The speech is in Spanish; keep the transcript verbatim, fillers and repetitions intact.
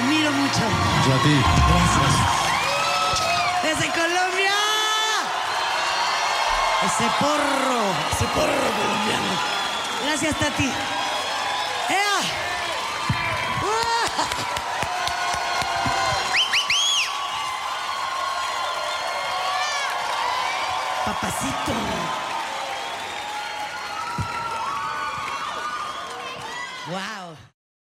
admiro mucho. Yo a ti. Gracias. Desde Colombia. Ese porro, ese porro colombiano. Gracias, Tati. ¡Ea! ¡Uah! Papacito. Wow.